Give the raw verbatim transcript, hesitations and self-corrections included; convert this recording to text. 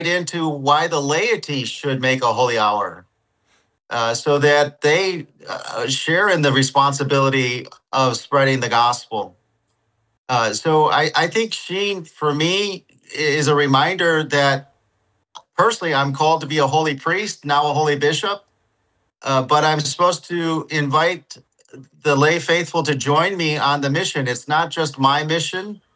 into why the laity should make a holy hour, uh, so that they uh, share in the responsibility of spreading the gospel. Uh, so I, I think Sheen, for me, is a reminder that personally I'm called to be a holy priest, now a holy bishop, uh, but I'm supposed to invite the lay faithful to join me on the mission. It's not just my mission,